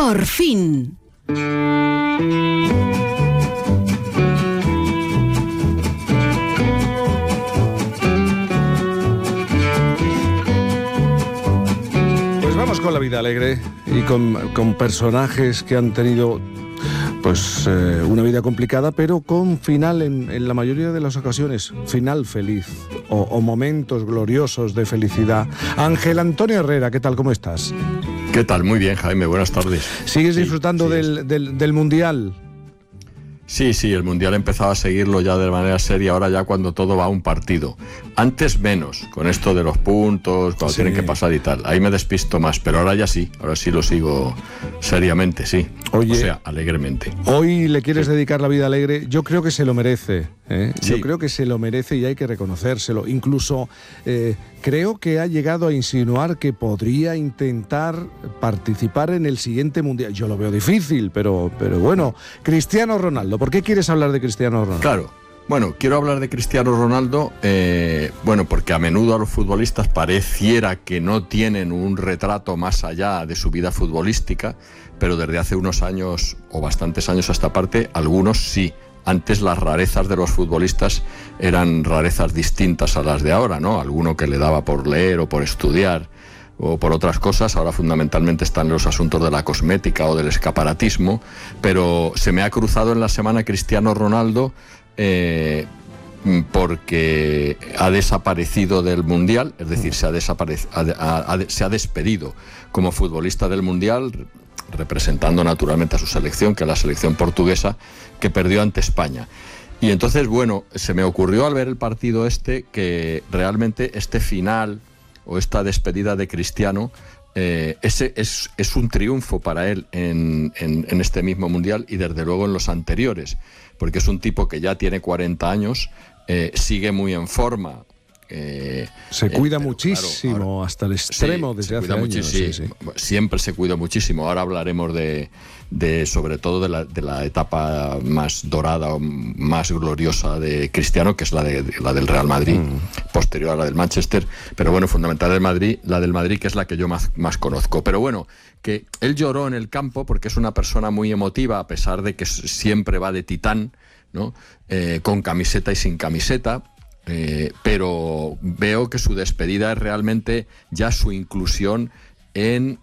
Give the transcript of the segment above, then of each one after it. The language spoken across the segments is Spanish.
Por fin. Pues vamos con la vida alegre y con personajes que han tenido una vida complicada, pero con final en la mayoría de las ocasiones, final feliz o momentos gloriosos de felicidad. Ángel Antonio Herrera, ¿qué tal? ¿Cómo estás? ¿Qué tal? Muy bien, Jaime, buenas tardes. ¿Sigues disfrutando del Mundial? Sí, el Mundial he empezado a seguirlo ya de manera seria, ahora ya cuando todo va a un partido. Antes menos, con esto de los puntos, cuando tienen que pasar y tal. Ahí me despisto más, pero ahora sí lo sigo seriamente, sí. Oye, o sea, alegremente. Hoy le quieres dedicar la vida alegre, yo creo que se lo merece, ¿eh? Sí. Yo creo que se lo merece y hay que reconocérselo. Incluso creo que ha llegado a insinuar que podría intentar participar en el siguiente Mundial. Yo lo veo difícil, pero bueno. Cristiano Ronaldo, ¿por qué quieres hablar de Cristiano Ronaldo? Claro. Bueno, quiero hablar de Cristiano Ronaldo, porque a menudo a los futbolistas pareciera que no tienen un retrato más allá de su vida futbolística, pero desde hace unos años, o bastantes años a esta parte, algunos sí. Antes las rarezas de los futbolistas eran rarezas distintas a las de ahora, ¿no? Alguno que le daba por leer o por estudiar o por otras cosas, ahora fundamentalmente están los asuntos de la cosmética o del escaparatismo, pero se me ha cruzado en la semana Cristiano Ronaldo porque ha desaparecido del Mundial, es decir, se ha despedido como futbolista del Mundial, representando naturalmente a su selección, que es la selección portuguesa, que perdió ante España. Y entonces, se me ocurrió al ver el partido que realmente este final o esta despedida de Cristiano ese es un triunfo para él en este mismo Mundial y desde luego en los anteriores, porque es un tipo que ya tiene 40 años, sigue muy en forma. Se cuida muchísimo, claro, ahora, hasta el extremo, desde hace años. Sí. Siempre se cuida muchísimo. Ahora hablaremos sobre todo de la etapa más dorada o más gloriosa de Cristiano, que es la del Real Madrid, posterior a la del Manchester, pero fundamental la del Madrid, que es la que yo más conozco. Pero que él lloró en el campo porque es una persona muy emotiva, a pesar de que siempre va de titán, ¿no? Con camiseta y sin camiseta. Pero veo que su despedida es realmente ya su inclusión en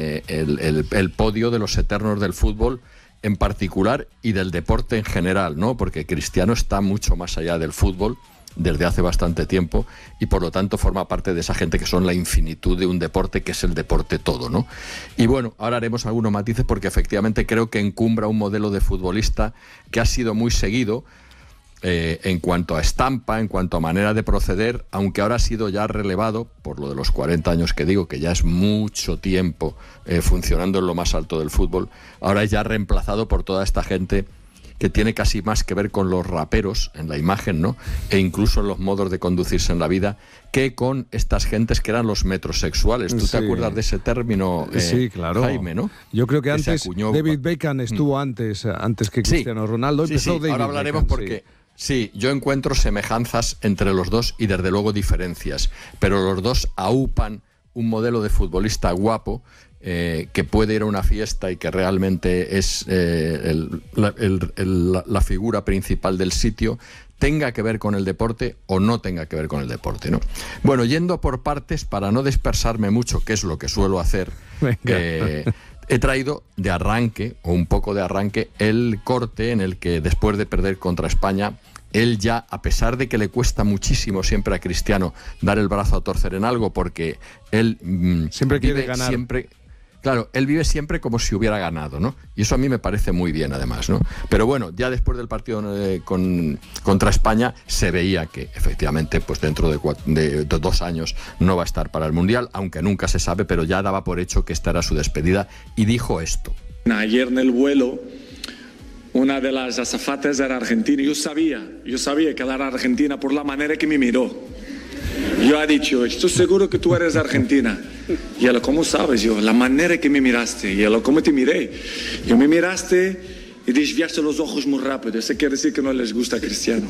el podio de los eternos del fútbol en particular y del deporte en general, ¿no? Porque Cristiano está mucho más allá del fútbol desde hace bastante tiempo y por lo tanto forma parte de esa gente que son la infinitud de un deporte, que es el deporte todo, ¿no? Y ahora haremos algunos matices porque efectivamente creo que encumbra un modelo de futbolista que ha sido muy seguido en cuanto a estampa, en cuanto a manera de proceder, aunque ahora ha sido ya relevado por lo de los 40 años que digo, que ya es mucho tiempo funcionando en lo más alto del fútbol, ahora es ya reemplazado por toda esta gente que tiene casi más que ver con los raperos en la imagen, ¿no? E incluso en los modos de conducirse en la vida, que con estas gentes que eran los metrosexuales. ¿Tú te acuerdas de ese término, sí, claro, Jaime, ¿no? Yo creo que antes David Beckham estuvo antes que Cristiano Ronaldo. Empezó David ahora hablaremos Beckham, porque... Sí, yo encuentro semejanzas entre los dos y desde luego diferencias, pero los dos aupan un modelo de futbolista guapo que puede ir a una fiesta y que realmente es la figura principal del sitio, tenga que ver con el deporte o no tenga que ver con el deporte, ¿no? Yendo por partes, para no dispersarme mucho, que es lo que suelo hacer, he traído de arranque, o un poco de arranque, el corte en el que después de perder contra España, él ya, a pesar de que le cuesta muchísimo siempre a Cristiano dar el brazo a torcer en algo, porque él siempre quiere ganar. Claro, él vive siempre como si hubiera ganado, ¿no? Y eso a mí me parece muy bien, además, ¿no? Pero ya después del partido contra España se veía que, efectivamente, pues dentro de 2 años no va a estar para el Mundial, aunque nunca se sabe, pero ya daba por hecho que esta era su despedida, y dijo esto. Ayer en el vuelo, una de las azafatas era argentina. Yo sabía que era argentina por la manera que me miró. Yo he dicho, estoy seguro que tú eres argentina. Y él, ¿cómo sabes? Yo, la manera que me miraste. Y él, ¿cómo te miré? Yo me miraste y desviaste los ojos muy rápido. Eso quiere decir que no les gusta a Cristiano.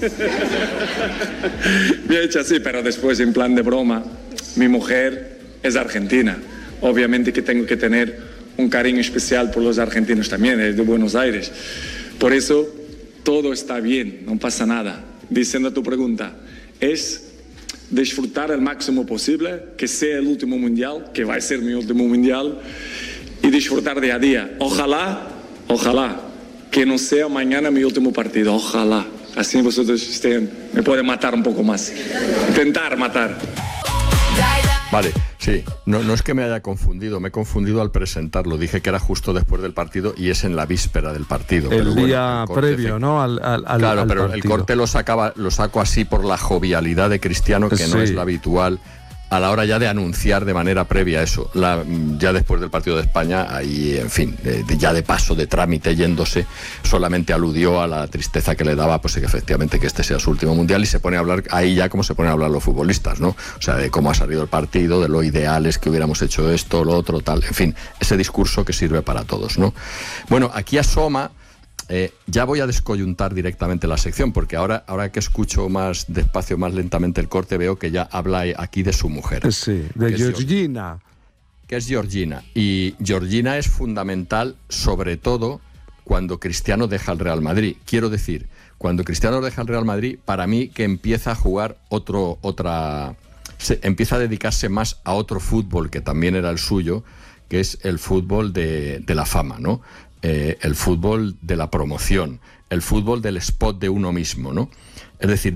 Me he hecho así, pero después, en plan de broma, mi mujer es argentina. Obviamente que tengo que tener un cariño especial por los argentinos también, es de Buenos Aires. Por eso todo está bien, no pasa nada. Diciendo a tu pregunta, es disfrutar el máximo posible, que sea el último mundial, que va a ser mi último mundial, y disfrutar día a día. Ojalá que no sea mañana mi último partido, ojalá. Así vosotros me pueden matar un poco más, intentar matar. Vale, sí, no es que me haya confundido, me he confundido al presentarlo. Dije que era justo después del partido y es en la víspera del partido. El día previo, ¿no? Claro, pero el corte lo saco así por la jovialidad de Cristiano, que no es la habitual, a la hora ya de anunciar de manera previa eso. Ya después del partido de España, ahí, en fin, ya de paso, de trámite, yéndose, solamente aludió a la tristeza que le daba, pues que efectivamente que este sea su último mundial, y se pone a hablar, ahí ya como se ponen a hablar los futbolistas, ¿no? O sea, de cómo ha salido el partido, de lo ideal es que hubiéramos hecho esto, lo otro, tal, en fin, ese discurso que sirve para todos, ¿no? Bueno, aquí asoma... ya voy a descoyuntar directamente la sección, porque ahora que escucho más despacio, más lentamente el corte, veo que ya habla aquí de su mujer. Sí, de Georgina. Que es Georgina. Y Georgina es fundamental, sobre todo cuando Cristiano deja el Real Madrid. Quiero decir, cuando Cristiano deja el Real Madrid, para mí que empieza a jugar empieza a dedicarse más a otro fútbol que también era el suyo, que es el fútbol de la fama, ¿no? El fútbol de la promoción, el fútbol del spot de uno mismo, ¿no? Es decir,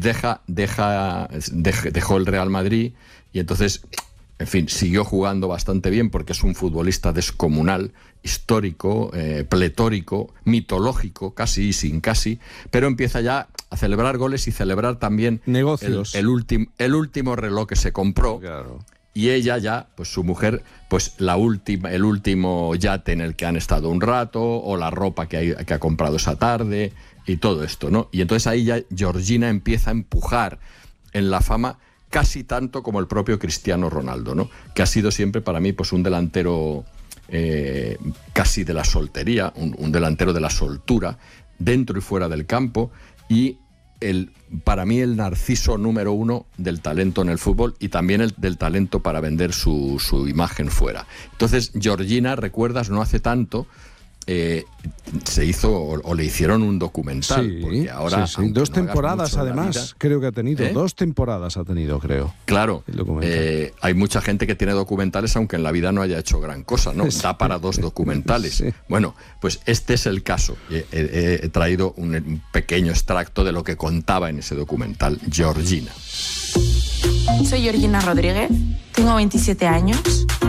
dejó el Real Madrid y entonces, en fin, siguió jugando bastante bien porque es un futbolista descomunal, histórico, pletórico, mitológico, casi y sin casi, pero empieza ya a celebrar goles y celebrar también negocios. El último reloj que se compró. Claro. Y ella ya, pues su mujer, pues el último yate en el que han estado un rato, o la ropa que ha comprado esa tarde, y todo esto, ¿no? Y entonces ahí ya Georgina empieza a empujar en la fama casi tanto como el propio Cristiano Ronaldo, ¿no? Que ha sido siempre para mí pues un delantero casi de la soltería, un delantero de la soltura, dentro y fuera del campo, y para mí el narciso número uno del talento en el fútbol, y también del talento para vender su imagen fuera. Entonces, Georgina, recuerdas, no hace tanto se hizo o le hicieron un documental. Sí, porque ahora, sí. 2 temporadas además, creo que ha tenido. 2 temporadas ha tenido, creo. Claro, hay mucha gente que tiene documentales aunque en la vida no haya hecho gran cosa, ¿no? Sí. Da para 2 documentales. Sí. Bueno, pues este es el caso. He traído un pequeño extracto de lo que contaba en ese documental Georgina. Soy Georgina Rodríguez, tengo 27 años.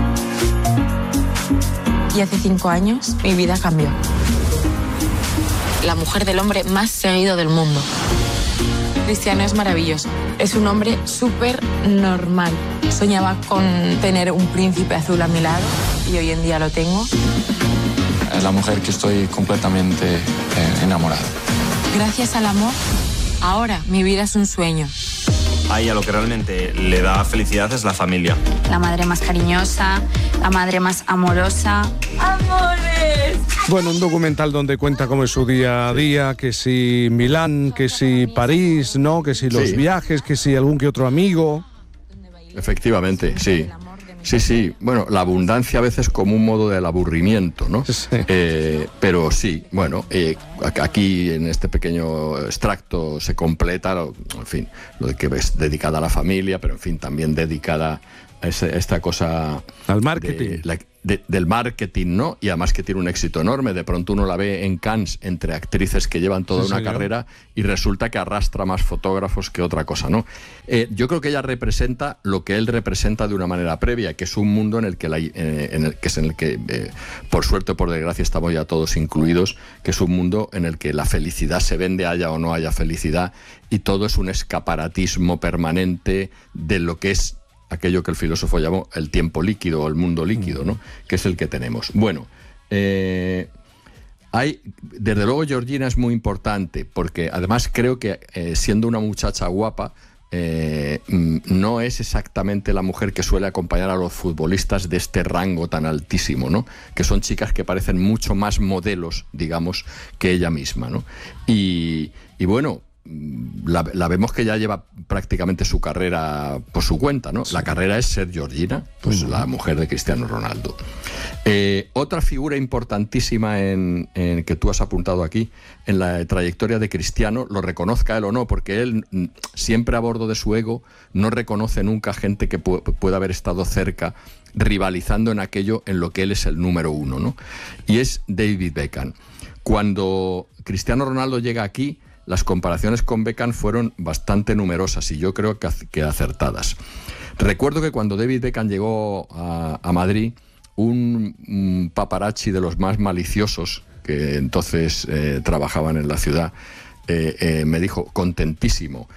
Y hace 5 años mi vida cambió. La mujer del hombre más seguido del mundo. Cristiano es maravilloso. Es un hombre súper normal. Soñaba con tener un príncipe azul a mi lado y hoy en día lo tengo. Es la mujer que estoy completamente enamorado. Gracias al amor, ahora mi vida es un sueño. A ella lo que realmente le da felicidad es la familia. La madre más cariñosa, la madre más amorosa. ¡Amores! Bueno, un documental donde cuenta cómo es su día a día, que si Milán, que si París, ¿no? Que si los viajes, que si algún que otro amigo. Efectivamente, sí. Sí. Bueno, la abundancia a veces como un modo del aburrimiento, ¿no? Sí. Pero sí, bueno, aquí en este pequeño extracto se completa, en fin, lo de que es dedicada a la familia, pero en fin, también dedicada a esta cosa... Al marketing. Del marketing, ¿no? Y además que tiene un éxito enorme. De pronto uno la ve en Cannes entre actrices que llevan toda una carrera y resulta que arrastra más fotógrafos que otra cosa, ¿no? Yo creo que ella representa lo que él representa de una manera previa, que es un mundo en el que por suerte o por desgracia estamos ya todos incluidos, que es un mundo en el que la felicidad se vende, haya o no haya felicidad, y todo es un escaparatismo permanente de lo que es aquello que el filósofo llamó el tiempo líquido o el mundo líquido, ¿no? Que es el que tenemos. Bueno, desde luego Georgina es muy importante, porque además creo que siendo una muchacha guapa, no es exactamente la mujer que suele acompañar a los futbolistas de este rango tan altísimo, ¿no? Que son chicas que parecen mucho más modelos, digamos, que ella misma, ¿no? Y bueno, la vemos que ya lleva prácticamente su carrera por su cuenta, ¿no? Sí. La carrera es ser Georgina, pues la mujer de Cristiano Ronaldo. Otra figura importantísima en que tú has apuntado aquí, en la trayectoria de Cristiano, lo reconozca él o no, porque él siempre a bordo de su ego no reconoce nunca gente que pueda haber estado cerca rivalizando en aquello en lo que él es el número uno, ¿no? Y es David Beckham. Cuando Cristiano Ronaldo llega aquí, las comparaciones con Beckham fueron bastante numerosas y yo creo que acertadas. Recuerdo que cuando David Beckham llegó a Madrid, un paparazzi de los más maliciosos que entonces trabajaban en la ciudad me dijo, contentísimo,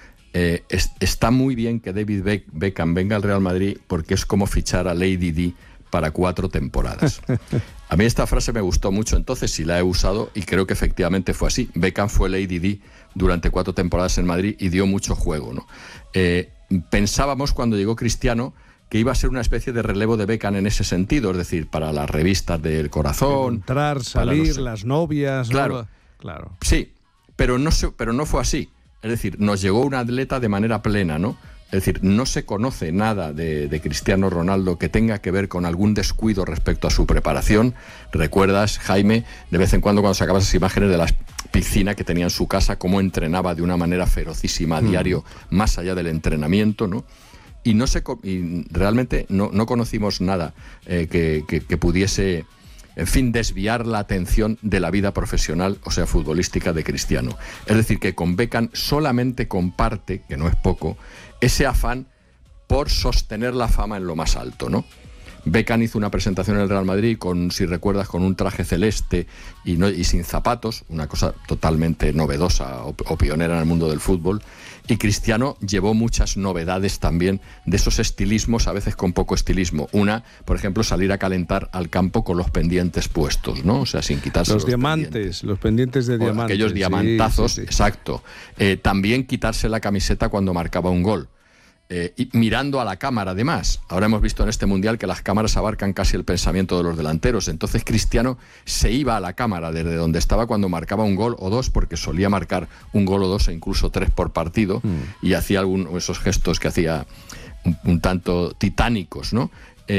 está muy bien que David Beckham venga al Real Madrid porque es como fichar a Lady Di para 4 temporadas. A mí esta frase me gustó mucho, entonces sí la he usado y creo que efectivamente fue así. Beckham fue Lady Di durante 4 temporadas en Madrid y dio mucho juego, ¿no? Pensábamos cuando llegó Cristiano que iba a ser una especie de relevo de Beckham en ese sentido, es decir, para las revistas del corazón. Entrar, salir, las novias. Claro, claro. Sí, pero no fue así. Es decir, nos llegó un atleta de manera plena, ¿no? Es decir, no se conoce nada de Cristiano Ronaldo que tenga que ver con algún descuido respecto a su preparación. ¿Recuerdas, Jaime, de vez en cuando sacabas esas imágenes de la piscina que tenía en su casa, cómo entrenaba de una manera ferocísima a diario, más allá del entrenamiento, ¿no? Y realmente no conocimos nada que pudiese, en fin, desviar la atención de la vida profesional, o sea, futbolística de Cristiano. Es decir, que con Beckham solamente comparte, que no es poco, ese afán por sostener la fama en lo más alto, ¿no? Beckham hizo una presentación en el Real Madrid si recuerdas, con un traje celeste y sin zapatos, una cosa totalmente novedosa o pionera en el mundo del fútbol. Y Cristiano llevó muchas novedades también de esos estilismos, a veces con poco estilismo. Una, por ejemplo, salir a calentar al campo con los pendientes puestos, ¿no? O sea, sin quitarse los diamantes, los pendientes de diamantes. Aquellos diamantazos, sí. Exacto. También quitarse la camiseta cuando marcaba un gol. Y mirando a la cámara, además. Ahora hemos visto en este Mundial que las cámaras abarcan casi el pensamiento de los delanteros. Entonces Cristiano se iba a la cámara desde donde estaba cuando marcaba un gol o 2, porque solía marcar un gol o 2 e incluso 3 por partido, y hacía esos gestos que hacía un tanto titánicos, ¿no?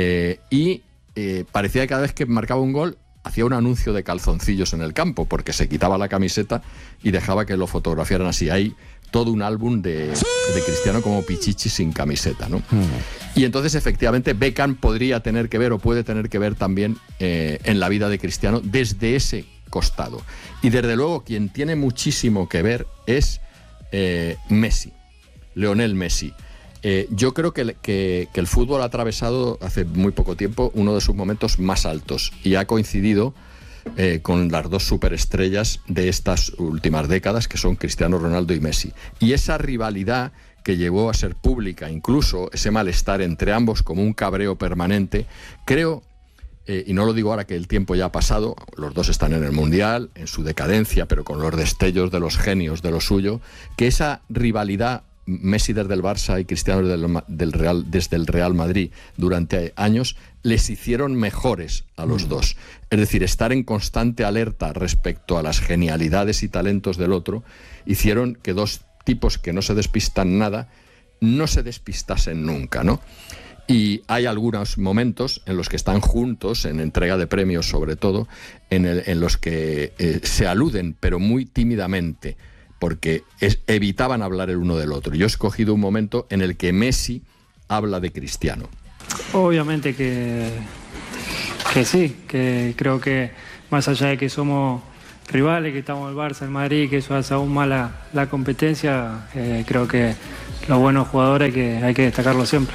Parecía que cada vez que marcaba un gol hacía un anuncio de calzoncillos en el campo, porque se quitaba la camiseta y dejaba que lo fotografiaran así. Hay todo un álbum de Cristiano como Pichichi sin camiseta, ¿no? Y entonces, efectivamente, Beckham podría tener que ver o puede tener que ver también en la vida de Cristiano desde ese costado. Y desde luego, quien tiene muchísimo que ver es Messi, Lionel Messi. Yo creo que el fútbol ha atravesado hace muy poco tiempo uno de sus momentos más altos y ha coincidido con las 2 superestrellas de estas últimas décadas, que son Cristiano Ronaldo y Messi. Y esa rivalidad que llevó a ser pública, incluso ese malestar entre ambos como un cabreo permanente, creo, y no lo digo ahora que el tiempo ya ha pasado, los dos están en el Mundial, en su decadencia, pero con los destellos de los genios de lo suyo, que esa rivalidad, Messi desde el Barça y Cristiano desde el Real Madrid durante años, les hicieron mejores a los dos. Es decir, estar en constante alerta respecto a las genialidades y talentos del otro hicieron que 2 tipos que no se despistan nada no se despistasen nunca, ¿no? Y hay algunos momentos en los que están juntos, en entrega de premios sobre todo, en los que se aluden, pero muy tímidamente, porque evitaban hablar el uno del otro. Yo he escogido un momento en el que Messi habla de Cristiano. Obviamente que sí, que creo que más allá de que somos rivales, que estamos el Barça, el Madrid, que eso hace aún más la competencia, creo que los buenos jugadores hay que destacarlos siempre.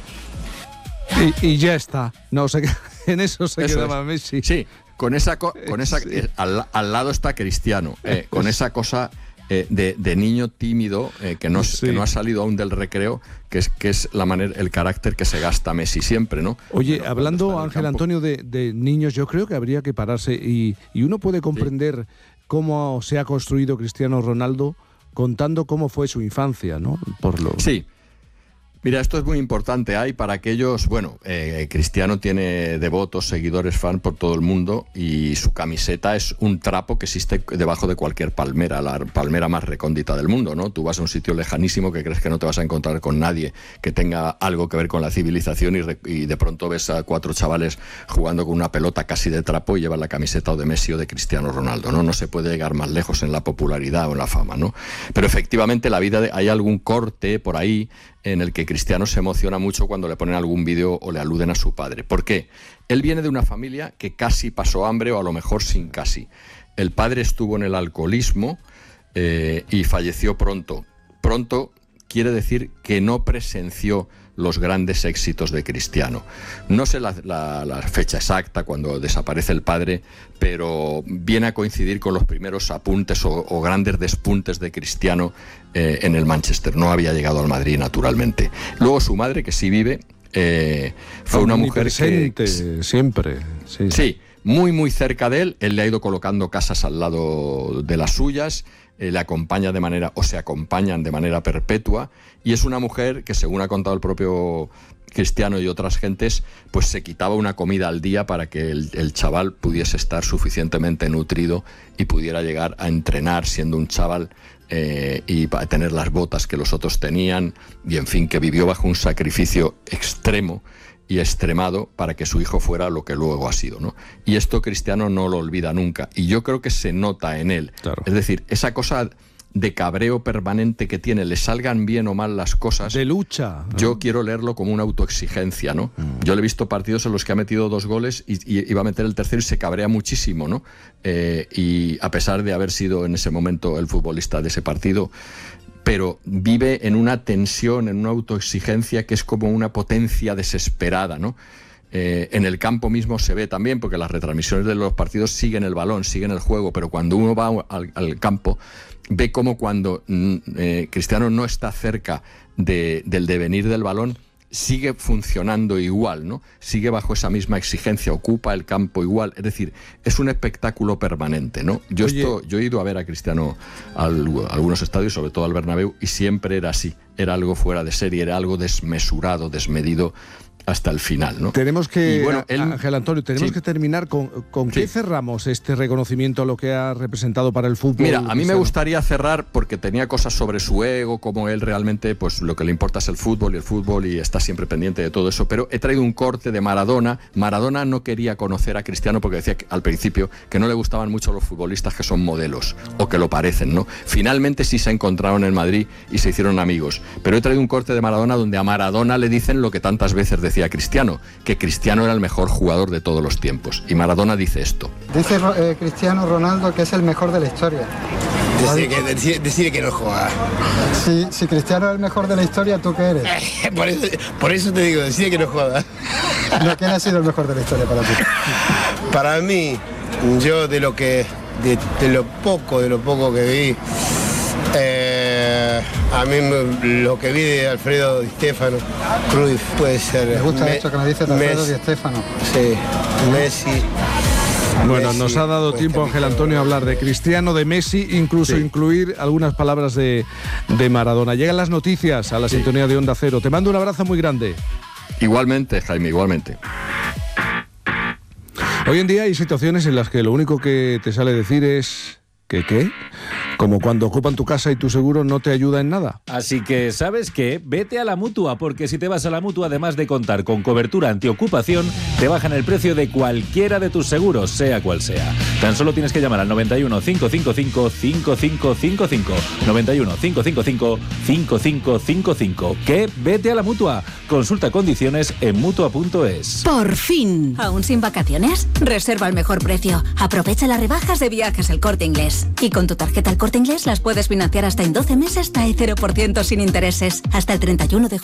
Y ya está, no sé, en eso quedaba Messi. Sí, con esa al lado está Cristiano, con esa cosa de niño tímido que no ha salido aún del recreo, que es la manera, el carácter que se gasta Messi siempre, ¿no? Oye, hablando, Ángel Antonio, de niños, yo creo que habría que pararse y uno puede comprender cómo se ha construido Cristiano Ronaldo contando cómo fue su infancia, ¿no? Sí. Mira, esto es muy importante. Hay para aquellos, Cristiano tiene devotos, seguidores, fan por todo el mundo, y su camiseta es un trapo que existe debajo de cualquier palmera, la palmera más recóndita del mundo, ¿no? Tú vas a un sitio lejanísimo que crees que no te vas a encontrar con nadie que tenga algo que ver con la civilización y de pronto ves a 4 chavales jugando con una pelota casi de trapo y llevan la camiseta o de Messi o de Cristiano Ronaldo, ¿no? No se puede llegar más lejos en la popularidad o en la fama, ¿no? Pero efectivamente hay algún corte por ahí en el que Cristiano se emociona mucho cuando le ponen algún vídeo o le aluden a su padre. ¿Por qué? Él viene de una familia que casi pasó hambre, o a lo mejor sin casi. El padre estuvo en el alcoholismo y falleció pronto. Pronto quiere decir que no presenció los grandes éxitos de Cristiano. No sé la fecha exacta cuando desaparece el padre, pero viene a coincidir con los primeros apuntes o grandes despuntes de Cristiano en el Manchester. No había llegado al Madrid, naturalmente. Luego su madre, que sí vive, fue una mujer que... siempre. Sí, muy, muy cerca de él. Él le ha ido colocando casas al lado de las suyas, le acompaña se acompañan de manera perpetua, y es una mujer que, según ha contado el propio Cristiano y otras gentes, pues se quitaba una comida al día para que el chaval pudiese estar suficientemente nutrido y pudiera llegar a entrenar siendo un chaval y para tener las botas que los otros tenían, y en fin, que vivió bajo un sacrificio extremo y extremado para que su hijo fuera lo que luego ha sido, ¿no? Y esto Cristiano no lo olvida nunca, y yo creo que se nota en él. Claro. Es decir, esa cosa de cabreo permanente que tiene, le salgan bien o mal las cosas, de lucha, ¿no? Yo quiero leerlo como una autoexigencia, ¿no? Yo le he visto partidos en los que ha metido 2 goles y iba a meter el tercero y se cabrea muchísimo, ¿no? Y a pesar de haber sido en ese momento el futbolista de ese partido, pero vive en una tensión, en una autoexigencia que es como una potencia desesperada, ¿no? En el campo mismo se ve también, porque las retransmisiones de los partidos siguen el balón, siguen el juego, pero cuando uno va al campo, ve como cuando Cristiano no está cerca del devenir del balón, sigue funcionando igual, ¿no? Sigue bajo esa misma exigencia, ocupa el campo igual. Es decir, es un espectáculo permanente, ¿no? Yo he ido a ver a Cristiano a algunos estadios, sobre todo al Bernabéu, y siempre era así. Era algo fuera de serie, era algo desmesurado, desmedido hasta el final, ¿no? Tenemos que, Ángel Antonio, tenemos que terminar con qué cerramos este reconocimiento a lo que ha representado para el fútbol. Mira, a mí me gustaría cerrar, porque tenía cosas sobre su ego, como él realmente, pues lo que le importa es el fútbol, y está siempre pendiente de todo eso, pero he traído un corte de Maradona. Maradona no quería conocer a Cristiano porque decía al principio que no le gustaban mucho los futbolistas que son modelos, o que lo parecen, ¿no? Finalmente sí se encontraron en Madrid y se hicieron amigos, pero he traído un corte de Maradona donde a Maradona le dicen lo que tantas veces decía Cristiano, que Cristiano era el mejor jugador de todos los tiempos, y Maradona dice esto. Dice Cristiano Ronaldo que es el mejor de la historia. Decide que no juega. Si Cristiano es el mejor de la historia, ¿tú qué eres? Por eso te digo, decide que no juega. ¿Quién ha sido el mejor de la historia para ti? Para mí, yo de lo poco que vi, a mí lo que vi de Alfredo Di Stéfano, Cruyff, puede ser. Me gusta esto que me dice Alfredo Di Stéfano. Sí, Messi. Bueno, nos ha dado tiempo, Ángel Antonio, a hablar de Cristiano, de Messi, incluso incluir algunas palabras de Maradona. Llegan las noticias a la sintonía de Onda Cero. Te mando un abrazo muy grande. Igualmente, Jaime, igualmente. Hoy en día hay situaciones en las que lo único que te sale decir es ¿qué? Como cuando ocupan tu casa y tu seguro no te ayuda en nada. Así que, ¿sabes qué? Vete a la Mutua, porque si te vas a la Mutua, además de contar con cobertura antiocupación, te bajan el precio de cualquiera de tus seguros, sea cual sea. Tan solo tienes que llamar al 91 555 5555. 91 555 5555. ¿Qué? Vete a la Mutua. Consulta condiciones en Mutua.es. ¡Por fin! ¿Aún sin vacaciones? Reserva al mejor precio. Aprovecha las rebajas de Viajes El Corte Inglés. Y con tu tarjeta El Corte Inglés las puedes financiar hasta en 12 meses hasta el 0% sin intereses. Hasta el 31 de julio.